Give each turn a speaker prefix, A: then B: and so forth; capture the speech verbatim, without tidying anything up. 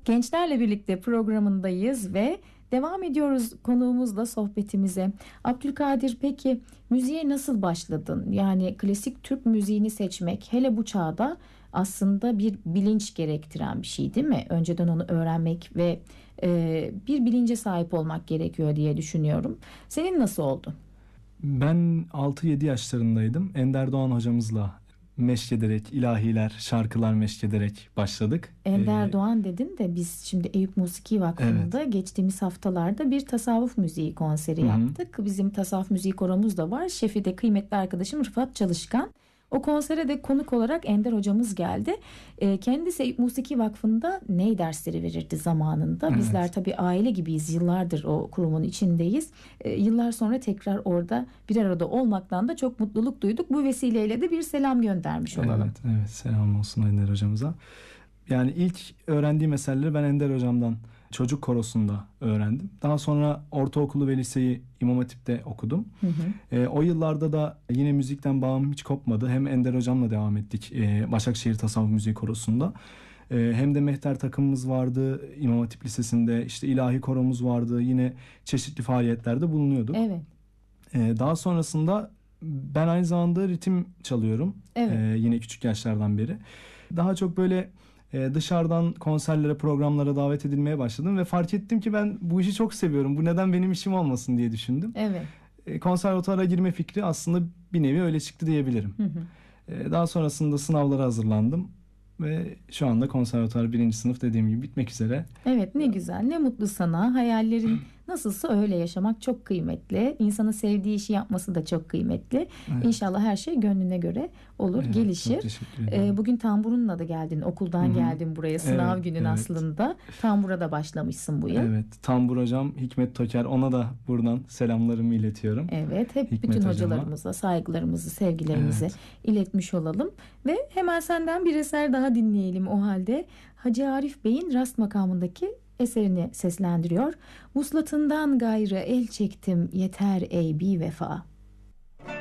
A: Gençlerle Birlikte programındayız ve devam ediyoruz konuğumuzla sohbetimize. Abdülkadir, peki müziğe nasıl başladın? Yani klasik Türk müziğini seçmek hele bu çağda aslında bir bilinç gerektiren bir şey, değil mi? Önceden onu öğrenmek ve e, bir bilince sahip olmak gerekiyor diye düşünüyorum. Senin nasıl oldu?
B: Ben altı yedi yaşlarındaydım. Ender Doğan hocamızla meşk ederek, ilahiler, şarkılar meşk ederek başladık.
A: Ender
B: Ee,
A: Doğan dedin de biz şimdi Eyüp Musiki Vakfı'nda
B: Evet.
A: geçtiğimiz haftalarda bir tasavvuf müziği konseri
B: Hı hı.
A: yaptık. Bizim tasavvuf müziği koromuz da var. Şefi de kıymetli arkadaşım Rıfat Çalışkan. O konsere de konuk olarak Ender hocamız geldi. Ee, kendisi Eyüp Musiki Vakfı'nda ney dersleri verirdi zamanında.
B: Evet.
A: Bizler tabii aile gibiyiz. Yıllardır o kurumun içindeyiz. Ee, yıllar sonra tekrar orada bir arada olmaktan da çok mutluluk duyduk. Bu vesileyle de bir selam göndermiş olalım.
B: Evet, evet. Selam olsun Ender hocamıza. Yani ilk öğrendiğim eserleri ben Ender hocamdan çocuk korosunda öğrendim. Daha sonra ortaokulu ve liseyi İmam Hatip'te okudum.
A: Hı hı.
B: Ee, o yıllarda da yine müzikten bağım hiç kopmadı. Hem Ender hocamla devam ettik ee, Başakşehir Tasavvuf Müziği Korosu'nda. Ee, hem de mehter takımımız vardı İmam Hatip Lisesi'nde. İşte ilahi koromuz vardı. Yine çeşitli faaliyetlerde bulunuyorduk.
A: Evet.
B: Ee, daha sonrasında ben aynı zamanda ritim çalıyorum.
A: Evet.
B: Ee, yine küçük yaşlardan beri. Daha çok böyle e, dışarıdan konserlere, programlara davet edilmeye başladım ve fark ettim ki ben bu işi çok seviyorum. Bu neden benim işim olmasın diye düşündüm.
A: Evet.
B: E, konservatuvara girme fikri aslında bir nevi öyle çıktı diyebilirim.
A: Hı hı.
B: E, daha sonrasında sınavlara hazırlandım ve şu anda konservatuvar birinci sınıf dediğim gibi bitmek üzere.
A: Evet, ne güzel, ne mutlu sana. Hayallerin nasılsa öyle yaşamak çok kıymetli. İnsanın sevdiği işi yapması da çok kıymetli.
B: Evet.
A: İnşallah her şey gönlüne göre olur,
B: Evet,
A: gelişir.
B: çok teşekkür ederim.
A: Ee, bugün tamburunla da geldin, okuldan
B: Hı hı.
A: geldin buraya. Sınav
B: Evet,
A: günün
B: evet.
A: aslında. Tambura da başlamışsın bu yıl.
B: Evet, tambur hocam Hikmet Toker, ona da buradan selamlarımı iletiyorum.
A: Evet, hep
B: Hikmet
A: bütün
B: hocama.
A: hocalarımıza saygılarımızı, sevgilerimizi
B: Evet.
A: iletmiş olalım. Ve hemen senden bir eser daha dinleyelim o halde. Hacı Arif Bey'in Rast makamındaki eserini seslendiriyor. Vuslatından gayrı el çektim yeter ey bi vefa.